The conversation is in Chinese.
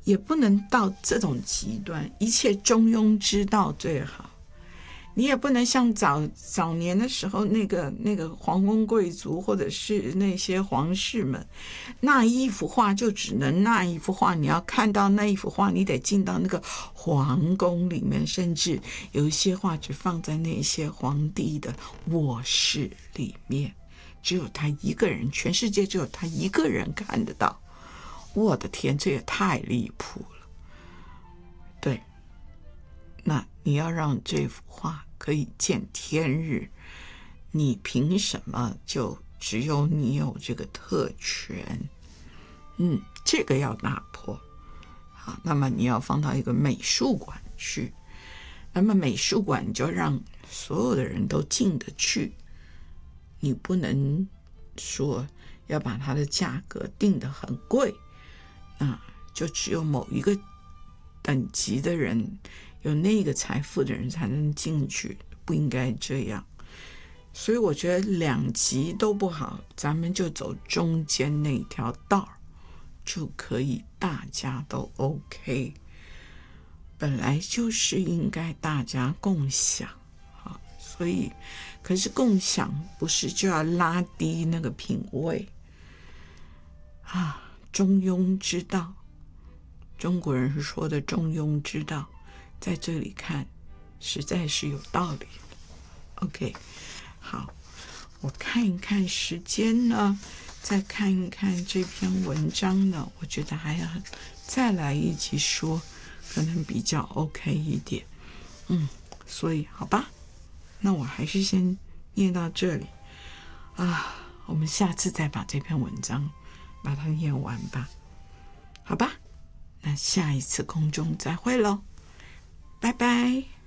也不能到这种极端，一切中庸之道最好。你也不能像早年的时候那个皇宫贵族或者是那些皇室们，那一幅画就只能那一幅画，你要看到那一幅画，你得进到那个皇宫里面，甚至有一些画只放在那些皇帝的卧室里面，只有他一个人，全世界只有他一个人看得到。我的天，这也太离谱了。对，那你要让这幅画可以见天日，你凭什么就只有你有这个特权？这个要打破。好，那么你要放到一个美术馆去，那么美术馆就让所有的人都进得去，你不能说要把它的价格定得很贵，就只有某一个等级的人，有那个财富的人才能进去，不应该这样。所以我觉得两极都不好，咱们就走中间那条道就可以，大家都 OK。本来就是应该大家共享啊，所以可是共享不是就要拉低那个品味啊？中庸之道，中国人是说的中庸之道，在这里看实在是有道理的。OK， 好，我看一看时间呢，再看一看这篇文章呢，我觉得还要再来一集说，可能比较 OK 一点。所以好吧，那我还是先念到这里啊，我们下次再把这篇文章把它念完吧，好吧？那下一次空中再会咯，拜拜。